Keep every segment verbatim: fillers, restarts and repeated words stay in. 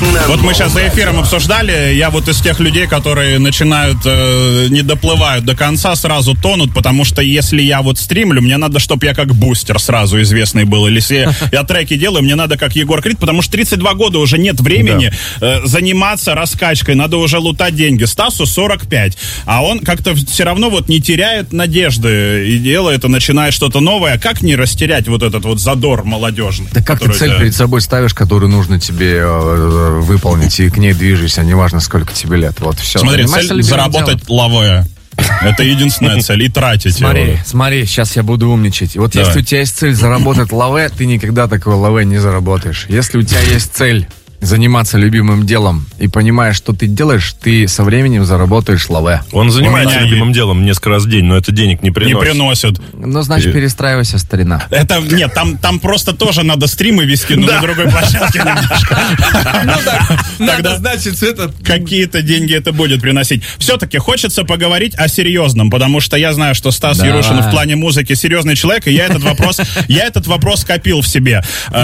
Вот мы сейчас за эфиром обсуждали, я вот из тех людей, которые начинают, э, не доплывают до конца, сразу тонут, потому что если я вот стримлю, мне надо, чтобы я как бустер сразу известный был, или если я, я треки делаю, мне надо как Егор Крид, потому что тридцать два года уже нет времени да. э, заниматься раскачкой, надо уже лутать деньги. Стасу сорок пять, а он как-то все равно вот не теряет надежды и делает, и начинает что-то новое. Как не растерять вот этот вот задор молодежный? Да как ты цель тебя... перед собой ставишь, которую нужно тебе э, выполнить, и к ней движешься, неважно, сколько тебе лет. Вот все. Смотри, цель заработать лаве. Это единственная цель, и тратить смотри, его. Смотри, сейчас я буду умничать. Вот Давай. Если у тебя есть цель заработать лаве, ты никогда такого лаве не заработаешь. Если у тебя есть цель заниматься любимым делом и понимаешь, что ты делаешь, ты со временем заработаешь лаве. Он занимается любимым и... делом несколько раз в день, но это денег не приносит. Не приносит. Ну, значит, и... перестраивайся, старина. Это, нет, там, там просто тоже надо стримы вести, но на другой площадке немножко. Ну да, надо, значит, это... Какие-то деньги это будет приносить. Все-таки хочется поговорить о серьезном, потому что я знаю, что Стас Ярушин в плане музыки серьезный человек, и я этот вопрос, я этот вопрос копил в себе.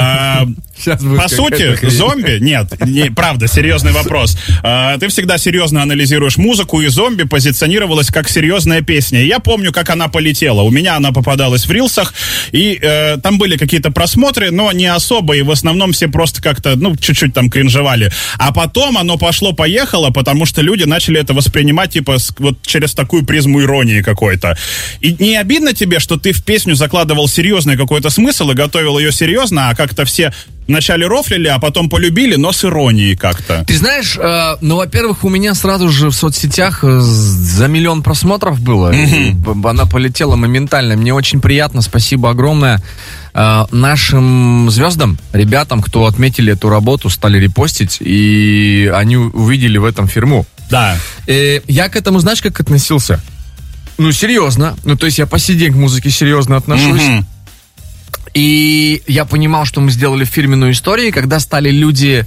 По сути, зомби... Нет, не, правда, серьезный вопрос. А, ты всегда серьезно анализируешь музыку, и «Зомби» позиционировалась как серьезная песня. И я помню, как она полетела. У меня она попадалась в рилсах, и э, там были какие-то просмотры, но не особо, и в основном все просто как-то, ну, чуть-чуть там кринжевали. А потом оно пошло-поехало, потому что люди начали это воспринимать, типа, с, вот через такую призму иронии какой-то. И не обидно тебе, что ты в песню закладывал серьезный какой-то смысл и готовил ее серьезно, а как-то все... Вначале рофлили, а потом полюбили, но с иронией как-то. Ты знаешь, э, ну, во-первых, у меня сразу же в соцсетях за миллион просмотров было. Mm-hmm. Она полетела моментально. Мне очень приятно, спасибо огромное э, нашим звездам, ребятам, кто отметили эту работу, стали репостить, и они увидели в этом фирму. Да. И я к этому, знаешь, как относился? Ну, серьезно. Ну, то есть я по сей день к музыке серьезно отношусь. Mm-hmm. И я понимал, что мы сделали фирменную историю, когда стали люди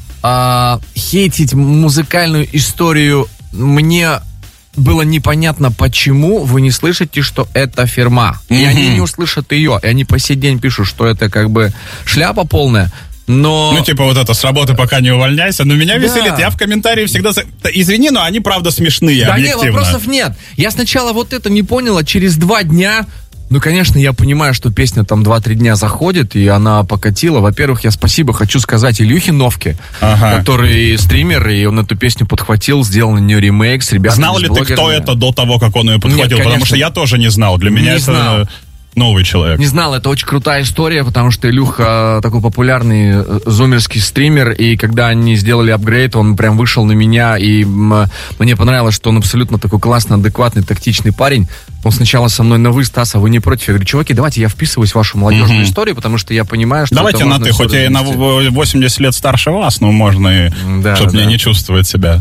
э, хейтить музыкальную историю, мне было непонятно, почему вы не слышите, что это фирма. Mm-hmm. И они не услышат ее, и они по сей день пишут, что это как бы шляпа полная. Но... Ну, типа вот это, с работы пока не увольняйся. Но меня да. веселит, я в комментарии всегда... Извини, но они правда смешные, да объективно. Да нет, вопросов нет. Я сначала вот это не понял, а через два дня... Ну, конечно, я понимаю, что песня там два-три дня заходит, и она покатила. Во-первых, я спасибо хочу сказать Илюхе Новке, ага. который стример, и он эту песню подхватил, сделал на нее ремейк с ребятами. Знал ли ты, кто это до того, как он ее подхватил? Нет, потому что я тоже не знал. Для меня не это... Знал. Новый человек. Не знал, это очень крутая история, потому что Илюха такой популярный зумерский стример, и когда они сделали апгрейд, он прям вышел на меня, и мне понравилось, что он абсолютно такой классный, адекватный, тактичный парень. Он сначала со мной на вы, Стас, а вы не против? Я говорю, чуваки, давайте я вписываюсь в вашу молодежную mm-hmm. историю, потому что я понимаю, что давайте на ты, хоть я и на восемьдесят лет старше вас, но можно и, да, чтобы да. мне не чувствовать себя.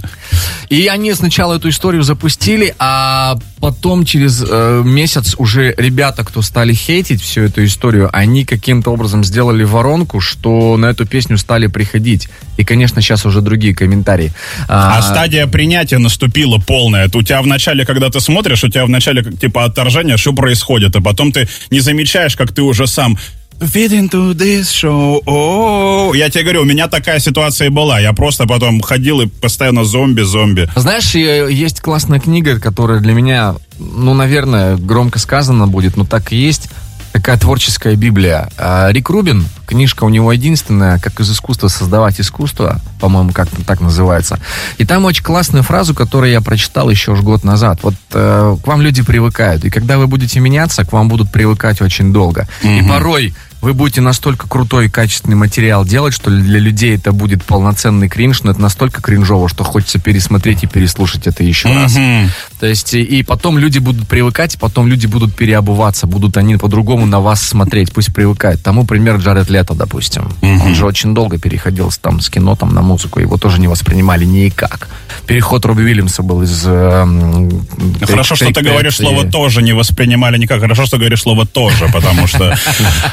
И они сначала эту историю запустили, а потом через э, месяц уже ребята, кто стали хейтить всю эту историю, они каким-то образом сделали воронку, что на эту песню стали приходить. И, конечно, сейчас уже другие комментарии. А, а стадия принятия наступила полная. Это у тебя вначале, когда ты смотришь, у тебя вначале типа отторжение, что происходит, а потом ты не замечаешь, как ты уже сам fit into this show. Oh. Я тебе говорю, у меня такая ситуация и была. Я просто потом ходил и постоянно зомби-зомби. Знаешь, есть классная книга, которая для меня, ну, наверное, громко сказано будет, но так и есть. Такая творческая Библия. Рик Рубин, книжка у него единственная, как из искусства создавать искусство, по-моему, как-то так называется. И там очень классную фразу, которую я прочитал еще уж год назад. Вот э, к вам люди привыкают, и когда вы будете меняться, к вам будут привыкать очень долго. Mm-hmm. И порой вы будете настолько крутой и качественный материал делать, что для людей это будет полноценный кринж, но это настолько кринжово, что хочется пересмотреть и переслушать это еще mm-hmm. раз. То есть, и потом люди будут привыкать, и потом люди будут переобуваться, будут они по-другому на вас смотреть, пусть привыкают. Тому пример Джаред Лето, допустим. Mm-hmm. Он же очень долго переходил с, там, с кино там, на музыку, его тоже не воспринимали никак. Переход Робби Уильямса был из... Э, Хорошо, что ты говоришь слово «тоже» не воспринимали никак. Хорошо, что говоришь слово «тоже», потому что... А как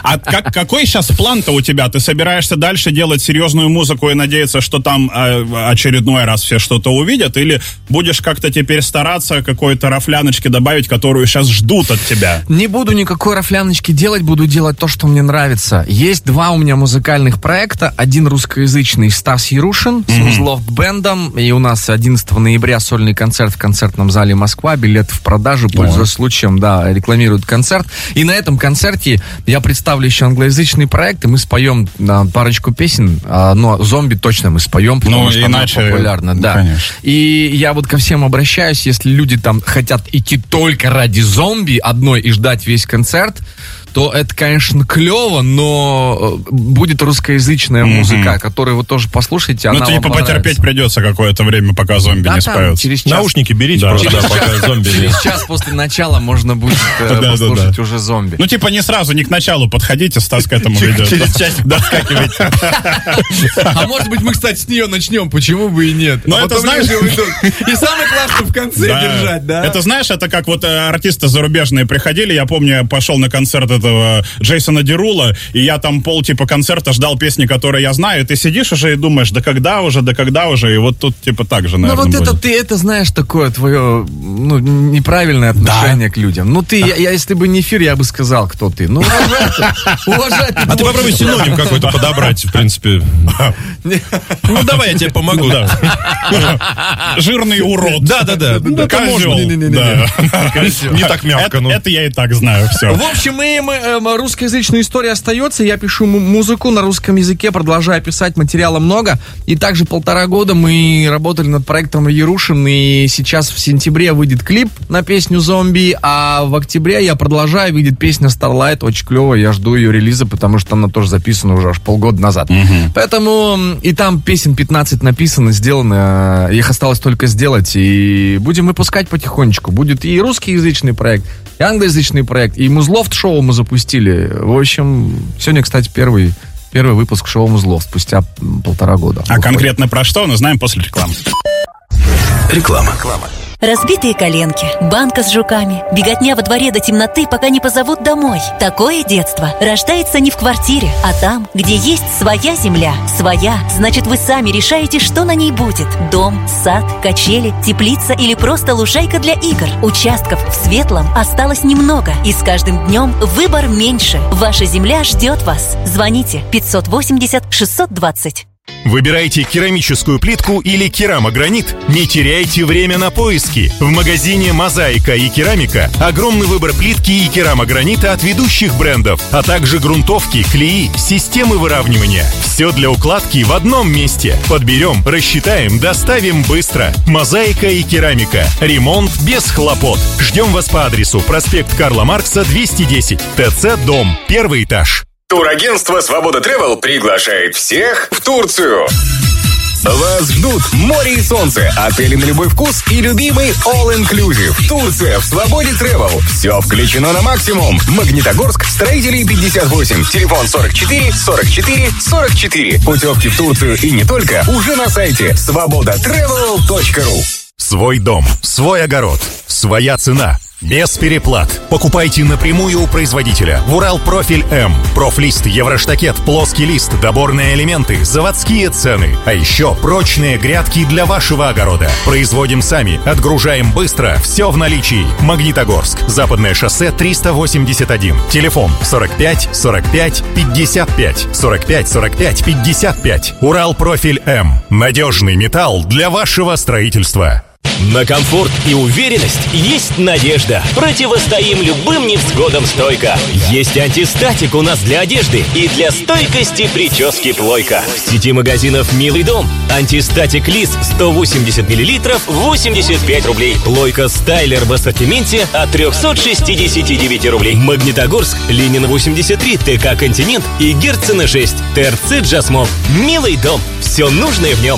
как, какой сейчас план-то у тебя? Ты собираешься дальше делать серьезную музыку и надеяться, что там э, очередной раз все что-то увидят? Или будешь как-то теперь стараться какой-то рафляночки добавить, которую сейчас ждут от тебя? Не буду никакой рафляночки делать, буду делать то, что мне нравится. Есть два у меня музыкальных проекта. Один русскоязычный, Стас Ярушин, mm-hmm. с Музлофт бэндом. И у нас одиннадцатого ноября сольный концерт в концертном зале Москва. Билет в продаже, пользуясь oh. случаем, да, рекламируют концерт. И на этом концерте я представлю еще англоязычный проект, и мы споем а, парочку песен, а, но «Зомби» точно мы споем, потому ну, что иначе... она популярна. Да. Конечно. И я вот ко всем обращаюсь, если люди там хотят идти только ради «Зомби» одной и ждать весь концерт, то это, конечно, клево, но будет русскоязычная mm-hmm. музыка, которую вы тоже послушаете, ну, она типа вам потерпеть придется какое-то время, пока «Зомби» да, не споют. Через час... Наушники берите, да, просто, через да, час, пока «Зомби» не... Через час после начала можно будет послушать уже «Зомби». Ну, типа не сразу, не к началу подходите, Стас к этому ведет. Через часик подскакивайте. А может быть, мы, кстати, с нее начнем, почему бы и нет. Ну, это знаешь... И самое классное в конце держать, да? Это знаешь, это как вот артисты зарубежные приходили, я помню, я пошел на концерт этого Джейсона Дерула, и я там пол типа концерта ждал песни, которые я знаю, и ты сидишь уже и думаешь, да когда уже, да когда уже, и вот тут типа так же, наверное, Ну вот будет. это ты, это знаешь, такое твое, ну, неправильное отношение да. к людям. Ну ты, я, я, если бы не эфир, я бы сказал, кто ты. Ну уважай, уважай. А ты попробуй синоним какой-то подобрать, в принципе. Ну давай, я тебе помогу. Жирный урод. Да-да-да. Козел. Не так мягко. Это я и так знаю, все. В общем, мы русскоязычная история остается. Я пишу музыку на русском языке, продолжаю писать, материала много. И также полтора года мы работали над проектом Ярушин, и сейчас в сентябре выйдет клип на песню «Зомби», а в октябре я продолжаю, выйдет песня «Starlight», очень клевая, я жду ее релиза, потому что она тоже записана уже аж полгода назад. Угу. Поэтому и там песен пятнадцать написано, сделано, их осталось только сделать, и будем выпускать потихонечку. Будет и русскоязычный проект, и англоязычный проект, и Музлофт шоу мы запустили. В общем, сегодня, кстати, первый, первый выпуск шоу Музлофт спустя полтора года. А выходит. Конкретно про что, мы знаем после рекламы. Реклама. Реклама. Разбитые коленки, банка с жуками, беготня во дворе до темноты, пока не позовут домой. Такое детство рождается не в квартире, а там, где есть своя земля. Своя, значит, вы сами решаете, что на ней будет. Дом, сад, качели, теплица или просто лужайка для игр. Участков в Светлом осталось немного, и с каждым днем выбор меньше. Ваша земля ждет вас. Звоните пятьсот восемьдесят шестьсот двадцать. Выбирайте керамическую плитку или керамогранит? Не теряйте время на поиски. В магазине «Мозаика» и «Керамика» огромный выбор плитки и керамогранита от ведущих брендов, а также грунтовки, клеи, системы выравнивания. Все для укладки в одном месте. Подберем, рассчитаем, доставим быстро. «Мозаика» и «Керамика». Ремонт без хлопот. Ждем вас по адресу проспект Карла Маркса, двести десять, ТЦ «Дом», первый этаж. Турагентство «Свобода Тревел» приглашает всех в Турцию. Вас ждут море и солнце, отели на любой вкус и любимый All Inclusive. Турция в «Свободе Тревел». Все включено на максимум. Магнитогорск, Строителей пятьдесят восемь. Телефон сорок четыре сорок четыре сорок четыре. Путевки в Турцию и не только уже на сайте свобода тревел точка ру. Свой дом, свой огород, своя цена. Без переплат. Покупайте напрямую у производителя. В Уралпрофиль М. Профлист, Евроштакет, плоский лист, доборные элементы, заводские цены. А еще прочные грядки для вашего огорода. Производим сами, отгружаем быстро, все в наличии. Магнитогорск, Западное шоссе триста восемьдесят один. Телефон сорок пять сорок пять пятьдесят пять. сорок пять сорок пять пятьдесят пять. Уралпрофиль М. Надежный металл для вашего строительства. На комфорт и уверенность есть надежда. Противостоим любым невзгодам стойко. Есть антистатик у нас для одежды и для стойкости прически плойка. В сети магазинов «Милый дом». Антистатик Лис сто восемьдесят миллилитров, восемьдесят пять рублей. Плойка Стайлер в ассортименте от триста шестьдесят девять рублей. Магнитогорск, Ленина восемьдесят три, ТК «Континент» и Герцена шесть. ТРЦ «Джасмов». «Милый дом». Все нужное в нем.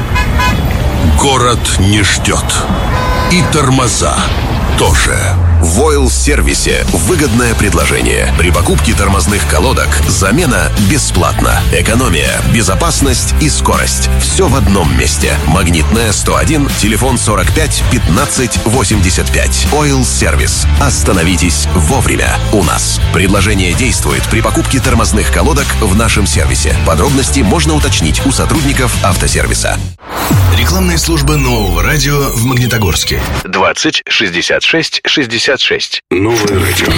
Город не ждет. И тормоза тоже. В Ойл-сервисе выгодное предложение. При покупке тормозных колодок замена бесплатна. Экономия, безопасность и скорость. Все в одном месте. Магнитная сто один, телефон сорок пять пятнадцать восемьдесят пять. Ойл-сервис. Остановитесь вовремя у нас. Предложение действует при покупке тормозных колодок в нашем сервисе. Подробности можно уточнить у сотрудников автосервиса. Рекламная служба нового радио в Магнитогорске. двадцать шестьдесят шесть шестьдесят шесть. Новое радио.